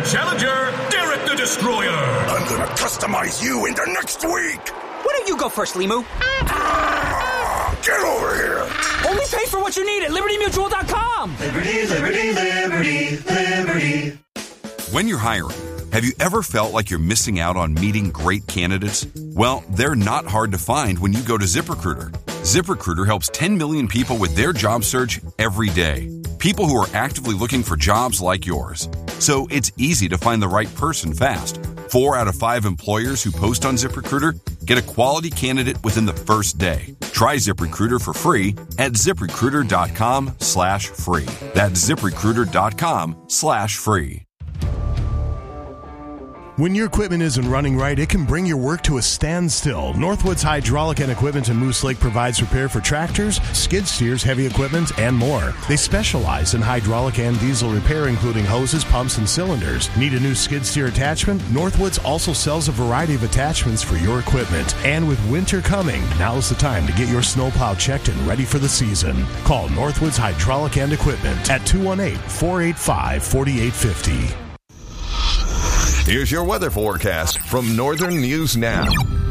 challenger, Derek the Destroyer. I'm gonna customize you into next week. Why don't you go first, Limu? Get over here. Only pay for what you need at LibertyMutual.com. Liberty, liberty, liberty, liberty. When you're hiring, have you ever felt like you're missing out on meeting great candidates? Well, they're not hard to find when you go to ZipRecruiter. ZipRecruiter helps 10 million people with their job search every day. People who are actively looking for jobs like yours. So it's easy to find the right person fast. 4 out of 5 employers who post on ZipRecruiter get a quality candidate within the first day. Try ZipRecruiter for free at ZipRecruiter.com/free. That's ZipRecruiter.com/free. When your equipment isn't running right, it can bring your work to a standstill. Northwoods Hydraulic and Equipment in Moose Lake provides repair for tractors, skid steers, heavy equipment, and more. They specialize in hydraulic and diesel repair, including hoses, pumps, and cylinders. Need a new skid steer attachment? Northwoods also sells a variety of attachments for your equipment. And with winter coming, now's the time to get your snowplow checked and ready for the season. Call Northwoods Hydraulic and Equipment at 218-485-4850. Here's your weather forecast from Northern News Now.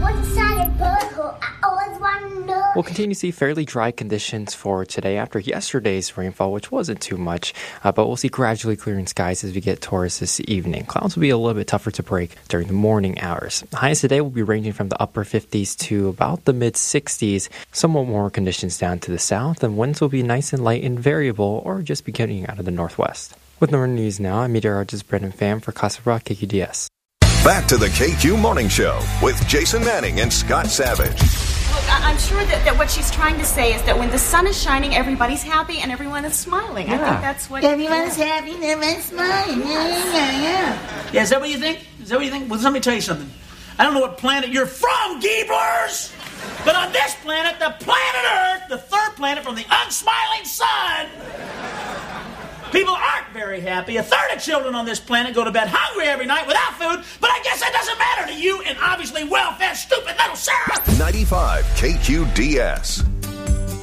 We'll continue to see fairly dry conditions for today after yesterday's rainfall, which wasn't too much, but we'll see gradually clearing skies as we get towards this evening. Clouds will be a little bit tougher to break during the morning hours. The highs today will be ranging from the upper 50s to about the mid-60s, somewhat warmer conditions down to the south, and winds will be nice and light and variable or just beginning out of the northwest. With Northern News Now, I'm meteorologist Brendan Pham for Casa Rock KQDS. Back to the KQ Morning Show with Jason Manning and Scott Savage. Look, I'm sure that what she's trying to say is that when the sun is shining, everybody's happy and everyone is smiling. Yeah. I think that's what... Everyone's happy and everyone's smiling. Yeah, is that what you think? Well, let me tell you something. I don't know what planet you're from, Geeblers! But on this planet, the planet Earth, the third planet from the unsmiling sun... people aren't very happy. A third of children on this planet go to bed hungry every night without food, but I guess that doesn't matter to you and obviously well-fed, stupid little Sarah. 95 KQDS.